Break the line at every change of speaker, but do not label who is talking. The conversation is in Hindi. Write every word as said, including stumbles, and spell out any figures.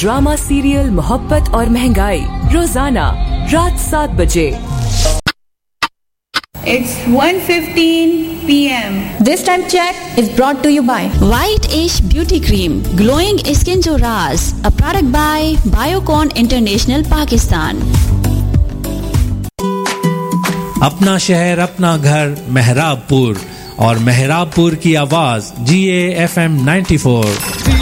ड्रामा सीरियल मोहब्बत और महंगाई रोजाना रात सात बजे।
It's one fifteen p m
This time check is brought to you by
White Ash Beauty Cream, Glowing Skin to Ras, a product by Biocon International Pakistan.
अपना शहर अपना घर मेहराबपुर और मेहराबपुर की आवाज जी A F M ninety four.